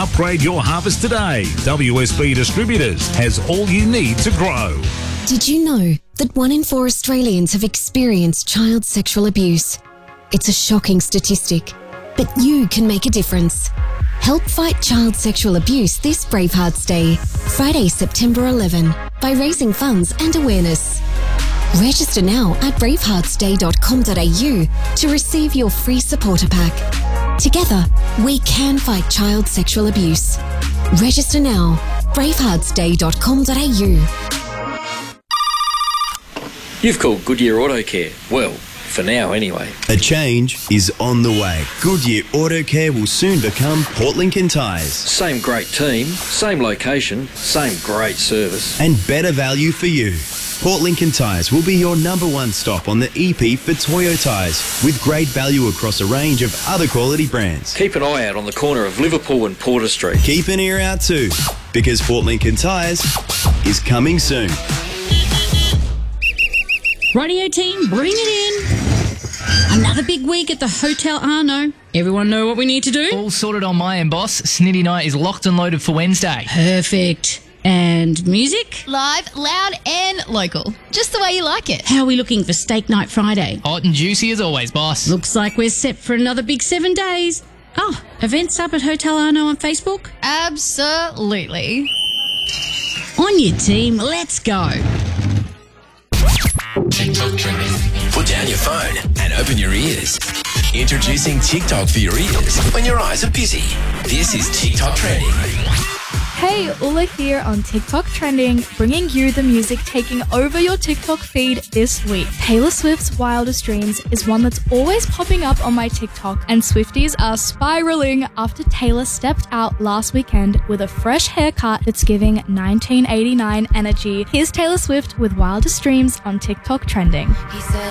Upgrade your harvest today. WSB Distributors has all you need to grow. Did you know that 1 in 4 Australians have experienced child sexual abuse? It's a shocking statistic, but you can make a difference. Help fight child sexual abuse this Bravehearts Day, Friday, September 11, by raising funds and awareness. Register now at braveheartsday.com.au to receive your free supporter pack. Together, we can fight child sexual abuse. Register now, braveheartsday.com.au. You've called Goodyear Auto Care. Well, for now anyway. A change is on the way. Goodyear Auto Care will soon become Port Lincoln Tyres. Same great team, same location, same great service. And better value for you. Port Lincoln Tyres will be your #1 stop on the EP for Toyo tyres, with great value across a range of other quality brands. Keep an eye out on the corner of Liverpool and Porter Street. Keep an ear out too, because Port Lincoln Tyres is coming soon. Radio team, bring it in. Another big week at the Hotel Arno. Everyone know what we need to do? All sorted on my end, boss. Snitty Night is locked and loaded for Wednesday. Perfect. And music? Live, loud and local. Just the way you like it. How are we looking for Steak Night Friday? Hot and juicy as always, boss. Looks like we're set for another big 7 days. Oh, events up at Hotel Arno on Facebook? Absolutely. On your team, let's go. TikTok trending. Put down your phone and open your ears. Introducing TikTok for your ears when your eyes are busy. This is TikTok trending. Hey, Ula here on TikTok Trending, bringing you the music taking over your TikTok feed this week. Taylor Swift's Wildest Dreams is one that's always popping up on my TikTok, and Swifties are spiraling after Taylor stepped out last weekend with a fresh haircut that's giving 1989 energy. Here's Taylor Swift with Wildest Dreams on TikTok Trending. He said